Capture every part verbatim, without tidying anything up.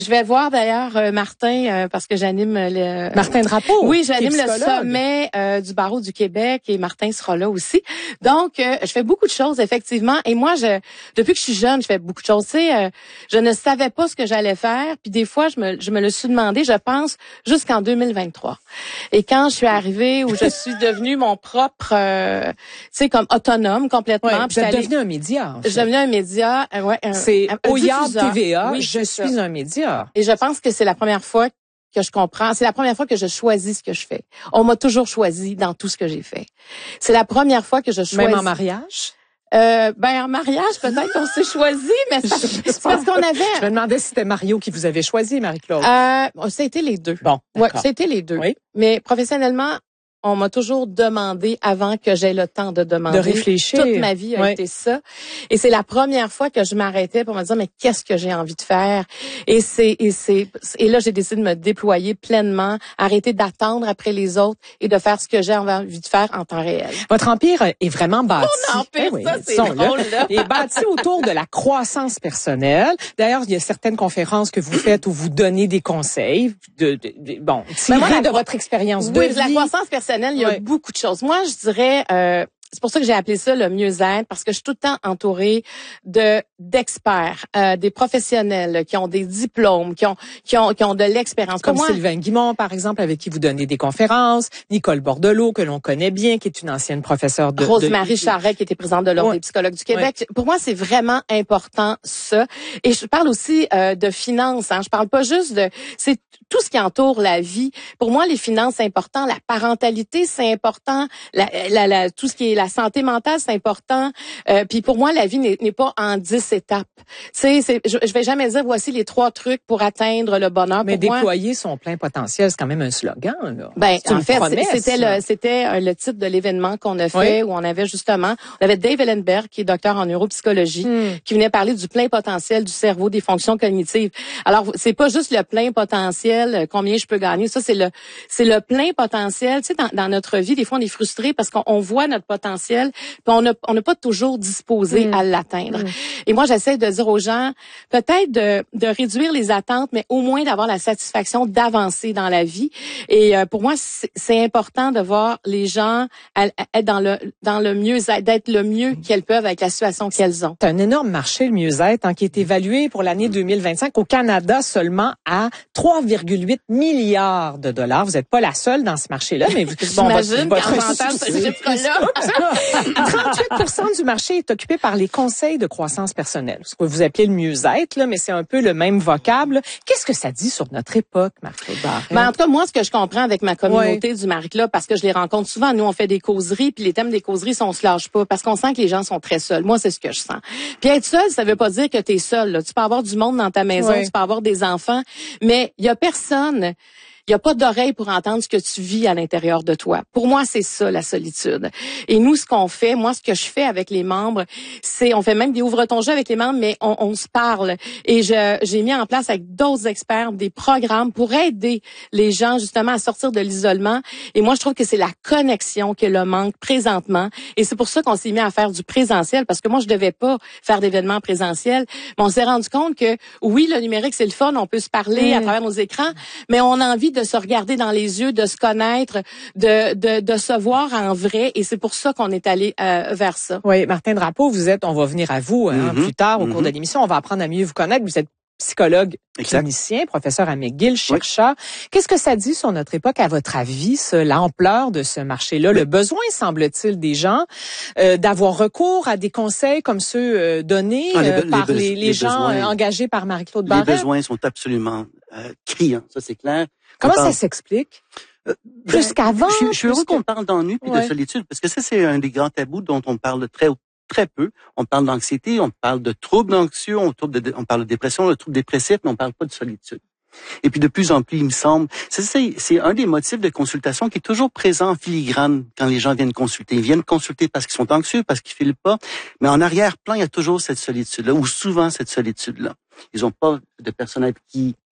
Je vais voir d'ailleurs euh, Martin euh, parce que j'anime le Martin Drapeau. Oui, j'anime le sommet euh, du barreau du Québec et Martin sera là aussi. Donc euh, je fais beaucoup de choses effectivement et moi je depuis que je suis jeune, je fais beaucoup de choses, tu sais, euh, je ne savais pas ce que j'allais faire, puis des fois je me je me le suis demandé, je pense jusqu'en deux mille vingt-trois. Et quand je suis arrivée où je suis devenue mon propre euh, tu sais comme autonome complètement, ouais, puis vous êtes devenu un média. En fait. Je suis devenue un média, euh, ouais, un, c'est un, un au Yard T V A, oui, je suis ça. un média. Et je pense que c'est la première fois que je comprends. C'est la première fois que je choisis ce que je fais. On m'a toujours choisi dans tout ce que j'ai fait. C'est la première fois que je choisis. Même en mariage? Euh, ben en mariage, peut-être qu'on s'est choisi, mais ça, c'est parce qu'on avait. Je me demandais si c'était Mario qui vous avait choisi, Marie-Claude. Euh, ça a été les deux. Bon, ouais, ça a été les deux. Oui. Mais professionnellement, on m'a toujours demandé avant que j'aie le temps de demander. De réfléchir. Toute ma vie a oui. été ça. Et c'est la première fois que je m'arrêtais pour me dire, mais qu'est-ce que j'ai envie de faire? Et c'est, et c'est, et là, j'ai décidé de me déployer pleinement, arrêter d'attendre après les autres et de faire ce que j'ai envie de faire en temps réel. Votre empire est vraiment bâti. Mon empire, eh oui, ça, c'est drôle, là. Est bâti autour de la croissance personnelle. D'ailleurs, il y a certaines conférences que vous faites où vous donnez des conseils, de, de, de bon, tirés ben moi, de votre expérience oui, de vie. La croissance personnelle, il y a oui. beaucoup de choses. Moi, je dirais, euh, c'est pour ça que j'ai appelé ça le mieux-être, parce que je suis tout le temps entourée de d'experts, euh, des professionnels qui ont des diplômes, qui ont qui ont qui ont de l'expérience. Comme moi, Sylvain Guimond, par exemple, avec qui vous donnez des conférences, Nicole Bordelot, que l'on connaît bien, qui est une ancienne professeure de... Rosemary de... Charret, qui était présidente de l'Ordre ouais. des psychologues du Québec. Ouais. Pour moi, c'est vraiment important, ça. Et je parle aussi euh, de finances. Hein. Je parle pas juste de... C'est tout ce qui entoure la vie. Pour moi, les finances, c'est important. La parentalité, c'est important. La, la, la, tout ce qui est la santé mentale, c'est important. Euh, puis pour moi, la vie n'est, n'est pas en dix étapes. Tu sais, je, je vais jamais dire voici les trois trucs pour atteindre le bonheur. Mais pour déployer moi, son plein potentiel, c'est quand même un slogan, là. Ben, c'est en une fait, promesse, c'était le, c'était le titre de l'événement qu'on a fait, oui. où on avait justement, on avait Dave Ellenberg, qui est docteur en neuropsychologie, hmm. qui venait parler du plein potentiel du cerveau, des fonctions cognitives. Alors, c'est pas juste le plein potentiel, combien je peux gagner. Ça, c'est le, c'est le plein potentiel. Tu sais, dans, dans notre vie, des fois, on est frustré parce qu'on on voit notre potentiel, puis on n'a on n'a pas toujours disposé mmh. à l'atteindre. Mmh. Et moi, j'essaie de dire aux gens, peut-être de, de réduire les attentes, mais au moins d'avoir la satisfaction d'avancer dans la vie. Et euh, pour moi, c'est, c'est important de voir les gens être dans le dans le mieux-être, d'être le mieux qu'elles peuvent avec la situation qu'elles ont. C'est un énorme marché, le mieux-être, hein, qui est évalué pour l'année deux mille vingt-cinq au Canada seulement à trois virgule huit milliards de dollars. Vous n'êtes pas la seule dans ce marché-là, mais vous, bon, j'imagine votre, votre quand j'entends ce chiffre-là. trente-huit pour cent du marché est occupé par les conseils de croissance personnelle. Ce que vous appelez le mieux-être, là, mais c'est un peu le même vocable. Qu'est-ce que ça dit sur notre époque, Marie-Claude Barrette? Ben, en tout cas, moi, ce que je comprends avec ma communauté ouais. du Marie Club, parce que je les rencontre souvent, nous, on fait des causeries, puis les thèmes des causeries, on se lâche pas, parce qu'on sent que les gens sont très seuls. Moi, c'est ce que je sens. Puis être seul, ça veut pas dire que tu es seul. Là. Tu peux avoir du monde dans ta maison, ouais. tu peux avoir des enfants, mais il y a personne... Il n'y a pas d'oreille pour entendre ce que tu vis à l'intérieur de toi. Pour moi, c'est ça, la solitude. Et nous, ce qu'on fait, moi, ce que je fais avec les membres, c'est, on fait même des ouvre-ton-jeu avec les membres, mais on, on se parle. Et je, j'ai mis en place avec d'autres experts des programmes pour aider les gens, justement, à sortir de l'isolement. Et moi, je trouve que c'est la connexion que le manque présentement. Et c'est pour ça qu'on s'est mis à faire du présentiel, parce que moi, je devais pas faire d'événements présentiels. Mais on s'est rendu compte que, oui, le numérique, c'est le fun, on peut se parler mmh. à travers nos écrans, mais on a envie de se regarder dans les yeux, de se connaître, de de, de se voir en vrai, et c'est pour ça qu'on est allé euh, vers ça. Oui, Martin Drapeau, vous êtes, on va venir à vous hein, mm-hmm. plus tard au mm-hmm. cours de l'émission, on va apprendre à mieux vous connaître. Vous êtes psychologue, exact. Clinicien, professeur à McGill, chercheur. Oui. Qu'est-ce que ça dit sur notre époque, à votre avis, ça, l'ampleur de ce marché-là, oui. le besoin, semble-t-il, des gens euh, d'avoir recours à des conseils comme ceux euh, donnés ah, les, euh, par les, les, les, les gens besoins, euh, engagés par Marie-Claude Barrette? Les besoins sont absolument euh, criants, ça c'est clair. Comment parle... ça s'explique? Euh, plus ben, qu'avant? Je, je suis heureux que... qu'on parle d'ennui et ouais. de solitude, parce que ça, c'est un des grands tabous dont on parle très très peu. On parle d'anxiété, on parle de troubles anxieux, on, de, on parle de dépression, de troubles dépressifs, mais on parle pas de solitude. Et puis de plus en plus, il me semble, c'est, c'est, c'est un des motifs de consultation qui est toujours présent en filigrane quand les gens viennent consulter. Ils viennent consulter parce qu'ils sont anxieux, parce qu'ils filent pas, mais en arrière-plan, il y a toujours cette solitude-là, ou souvent cette solitude-là. Ils ont pas de personne avec qui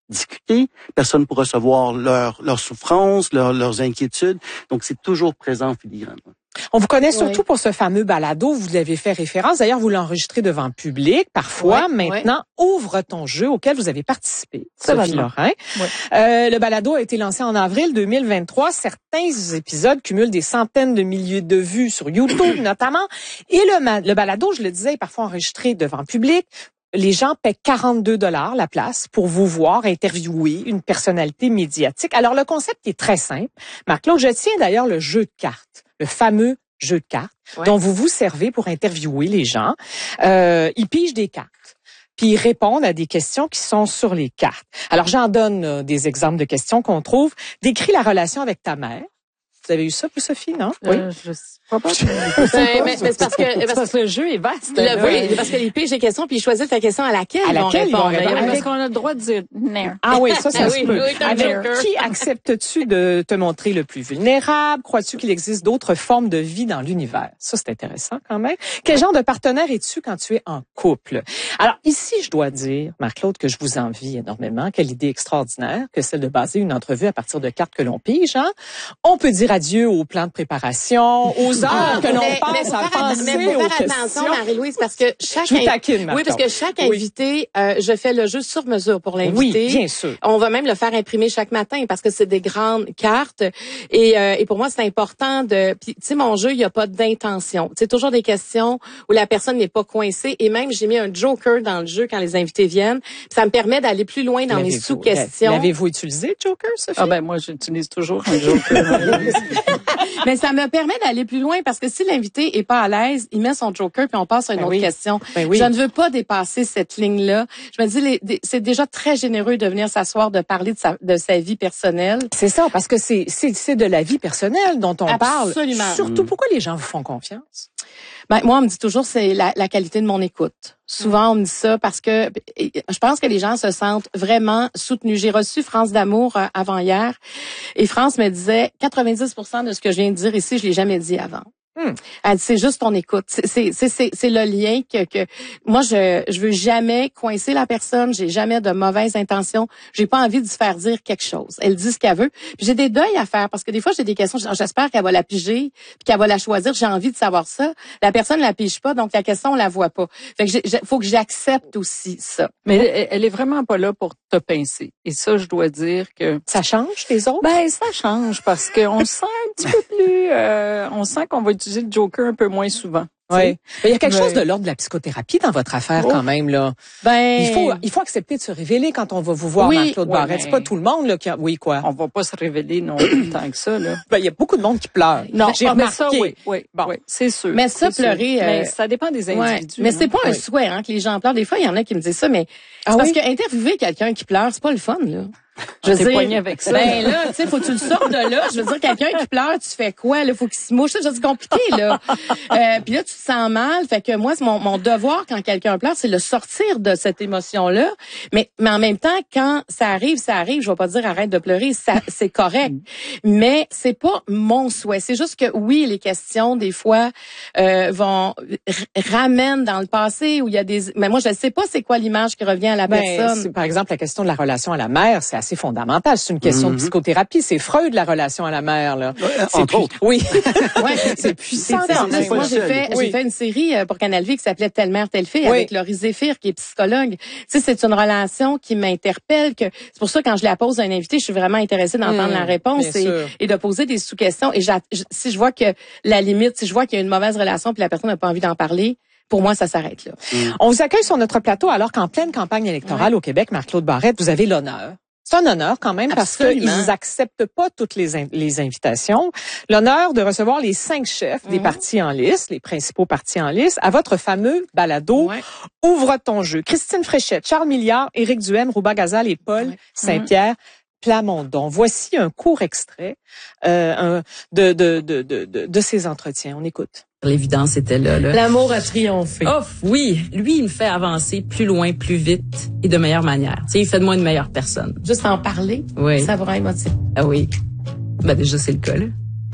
discuter, personne pour recevoir leurs leur souffrances, leur, leurs inquiétudes. Donc, c'est toujours présent en filigrane. On vous connaît surtout oui. pour ce fameux balado, vous l'avez fait référence. D'ailleurs, vous l'enregistrez devant le public, parfois. Oui, Maintenant, oui. Ouvre ton jeu, auquel vous avez participé, Sophie Lorrain. Oui. Euh, le balado a été lancé en avril deux mille vingt-trois. Certains épisodes cumulent des centaines de milliers de vues sur YouTube, notamment. Et le, le balado, je le disais, est parfois enregistré devant le public. Les gens paient quarante-deux dollars la place pour vous voir interviewer une personnalité médiatique. Alors, le concept est très simple. Marc-Claude, je tiens d'ailleurs le jeu de cartes, le fameux jeu de cartes ouais. dont vous vous servez pour interviewer les gens. Euh, ils pigent des cartes, puis ils répondent à des questions qui sont sur les cartes. Alors, j'en donne euh, des exemples de questions qu'on trouve. Décris la relation avec ta mère. Vous avez eu ça, vous, Sophie, non? Euh, oui. Je sais pas. ben, mais, mais c'est parce que, parce, parce que le jeu est vaste. Le, oui, parce qu'il pige des questions, puis il choisit ta question à laquelle à laquelle ils vont répondre. Avec... Parce qu'on a le droit de dire non. Ah oui, ça, ça ah, se oui, peut. Oui, avec qui acceptes-tu de te montrer le plus vulnérable? Crois-tu qu'il existe d'autres formes de vie dans l'univers? Ça, c'est intéressant quand même. Quel genre de partenaire es-tu quand tu es en couple? Alors, ici, je dois dire, Marc-Claude, que je vous envie énormément. Quelle idée extraordinaire que celle de baser une entrevue à partir de cartes que l'on pige, hein? On peut dire adieu au plan de préparation, aux heures ah, que l'on passe à penser mais faut aux faire questions. attention, Marie-Louise, parce que chaque je vous taquine, oui, parce que chaque invité, oui. euh, je fais le jeu sur mesure pour l'invité. Oui, bien sûr. On va même le faire imprimer chaque matin parce que c'est des grandes cartes et, euh, et pour moi c'est important de. Puis tu sais, mon jeu, il y a pas d'intention. C'est toujours des questions où la personne n'est pas coincée et même j'ai mis un joker dans le jeu quand les invités viennent. Ça me permet d'aller plus loin dans les sous-questions. L'avez-vous utilisé, joker, Sophie? Ah ben moi, j'utilise toujours un joker. Mais ça me permet d'aller plus loin parce que si l'invité est pas à l'aise, il met son joker puis on passe à une ben autre oui. question. Ben oui. Je ne veux pas dépasser cette ligne-là. Je me dis, les, des, c'est déjà très généreux de venir s'asseoir, de parler de sa, de sa vie personnelle. C'est ça, parce que c'est, c'est, c'est de la vie personnelle dont on Absolument. parle. Absolument. Surtout, pourquoi les gens vous font confiance? Ben, moi, on me dit toujours, c'est la, la qualité de mon écoute. Souvent, on me dit ça parce que je pense que les gens se sentent vraiment soutenus. J'ai reçu France d'amour avant hier et France me disait quatre-vingt-dix pour cent de ce que je viens de dire ici, je l'ai jamais dit avant. Hmm. Elle dit, c'est juste ton écoute. C'est, c'est, c'est, c'est le lien que, que moi, je, je veux jamais coincer la personne. J'ai jamais de mauvaises intentions. J'ai pas envie de se faire dire quelque chose. Elle dit ce qu'elle veut. Puis j'ai des deuils à faire parce que des fois, j'ai des questions. J'espère qu'elle va la piger puis qu'elle va la choisir. J'ai envie de savoir ça. La personne la pige pas, donc la question, on la voit pas. Fait que j'ai, faut que j'accepte aussi ça. Mais elle, elle est vraiment pas là pour te pincer. Et ça, je dois dire que... Ça change les autres? Ben, ça change parce qu'on sent un petit peu plus... Euh, on sent qu'on va utiliser le joker un peu moins souvent. Oui. Il y a quelque mais... chose de l'ordre de la psychothérapie dans votre affaire oh. quand même là. Ben il faut il faut accepter de se révéler quand on va vous voir, oui. Marc-Claude oui, Barrette. Mais... C'est pas tout le monde là qui a... oui quoi. On va pas se révéler non plus tant que ça là. Ben il y a beaucoup de monde qui pleure. Non, j'ai ah, remarqué. Ça, oui, oui, bon, oui, c'est sûr. Mais ça pleurer, euh... mais ça dépend des individus. Ouais. Mais c'est pas hein. un oui. souhait hein que les gens pleurent. Des fois il y en a qui me disent ça, mais c'est ah, parce oui? que interviewer quelqu'un qui pleure, c'est pas le fun là. Je veux dire, avec ça. Ben là, tu sais, faut que tu le sortes de là. Je veux dire, quelqu'un qui pleure, tu fais quoi là? Faut qu'il se mouche. C'est compliqué là. euh, Puis là, tu te sens mal. Fait que moi, c'est mon, mon devoir quand quelqu'un pleure, c'est le sortir de cette émotion-là. Mais mais en même temps, quand ça arrive, ça arrive. Je vais pas dire arrête de pleurer. Ça, c'est correct. Mais c'est pas mon souhait. C'est juste que oui, les questions des fois euh, vont ramènent dans le passé où il y a des. Mais moi, je sais pas c'est quoi l'image qui revient à la ben, personne. C'est, par exemple, la question de la relation à la mère, c'est assez fondamental. C'est une question mm-hmm. de psychothérapie. C'est Freud, la relation à la mère, là. Ouais, c'est entre pu... autres. Oui. ouais, c'est puissant. C'est moi, j'ai fait, oui. j'ai fait une série pour Canal V qui s'appelait Telle mère, telle fille oui. avec Laurie Zéphir, qui est psychologue. Tu sais, c'est une relation qui m'interpelle. Que c'est pour ça, quand je la pose à un invité, je suis vraiment intéressée d'entendre mmh, la réponse et, et de poser des sous-questions. Et si je vois que la limite, si je vois qu'il y a une mauvaise relation puis la personne n'a pas envie d'en parler, pour moi, ça s'arrête là. Mmh. On vous accueille sur notre plateau alors qu'en pleine campagne électorale ouais. au Québec, Marc-Claude Barrette, vous avez l'honneur. C'est un honneur quand même parce Absolument. qu'ils acceptent pas toutes les in- les invitations. L'honneur de recevoir les cinq chefs mmh. des partis en lice, les principaux partis en lice, à votre fameux balado ouais. Ouvre ton jeu. Christine Fréchette, Charles Milliard, Éric Duhaime, Rouba Gazal et Paul ouais. Saint-Pierre. Mmh. Plamondon. Voici un court extrait euh, un, de, de, de, de, de, de ces entretiens. On écoute. L'évidence était là, là. L'amour a triomphé. Oh oui, lui, il me fait avancer plus loin, plus vite et de meilleure manière. Tu sais, il fait de moi une meilleure personne. Juste en parler, oui. ça va émotif. Ah oui. Ben déjà, c'est le cas, là.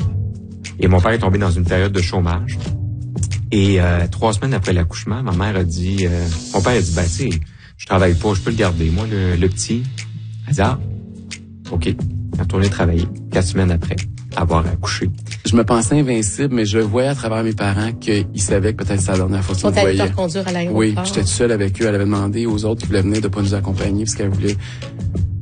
Et mon père est tombé dans une période de chômage. Et euh, trois semaines après l'accouchement, ma mère a dit... Euh, mon père a dit, ben tu sais, je travaille pas, je peux le garder. Moi, le, le petit, Elle dit, ah, OK. Elle est retournée travailler quatre semaines après avoir accouché. Je me pensais invincible, mais je voyais à travers mes parents qu'ils savaient que peut-être c'était la dernière fois qu'ils me voyaient. Ils t'ont conduire à l'aéroport. Oui, j'étais tout seul avec eux. Elle avait demandé aux autres qui voulaient venir de pas nous accompagner parce qu'elle voulait